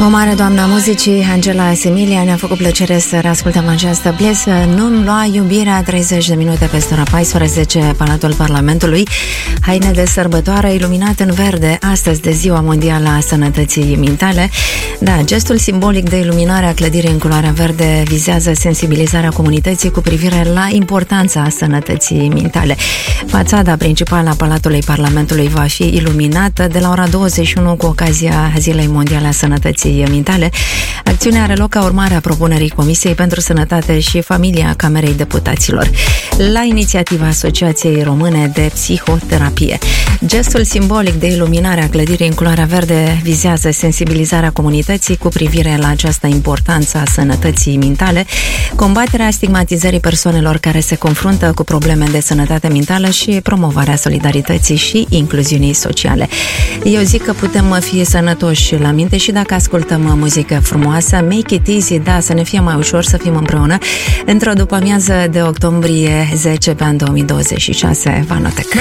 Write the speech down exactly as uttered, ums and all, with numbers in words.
O mare doamna muzicii, Angela Semilia, ne-a făcut plăcere să reascultăm această piesă. Nu-mi lua iubirea, treizeci de minute peste ora paisprezece, Palatul Parlamentului. Haine de sărbătoare iluminat în verde, astăzi de Ziua Mondială a Sănătății Mintale. Da, gestul simbolic de iluminare a clădirii în culoarea verde vizează sensibilizarea comunității cu privire la importanța sănătății mintale. Fațada principală a Palatului Parlamentului va fi iluminată de la ora douăzeci și unu cu ocazia Zilei Mondiale a Sănătății Mintale. Acțiunea are loc ca urmare a propunerii Comisiei pentru Sănătate și Familie a Camerei Deputaților, la inițiativa Asociației Române de Psihoterapie. Gestul simbolic de iluminare a clădirii în culoarea verde vizează sensibilizarea comunității cu privire la această importanță a sănătății mintale, combaterea stigmatizării persoanelor care se confruntă cu probleme de sănătate mentală și promovarea solidarității și incluziunii sociale. Eu zic că putem fi sănătoși la minte și dacă ascultăm muzică frumoasă. Make it easy, da, să ne fie mai ușor să fim împreună într-o după-amiază de octombrie zece pe an două mii douăzeci și șase. Vanotec.